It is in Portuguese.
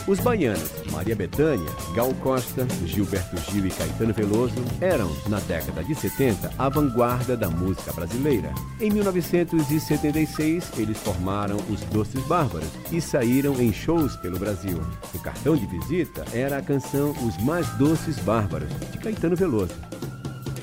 Os baianos Maria Bethânia, Gal Costa, Gilberto Gil e Caetano Veloso eram, na década de 70, a vanguarda da música brasileira. Em 1976, eles formaram os Doces Bárbaros e saíram em shows pelo Brasil. O cartão de visita era a canção Os Mais Doces Bárbaros, de Caetano Veloso.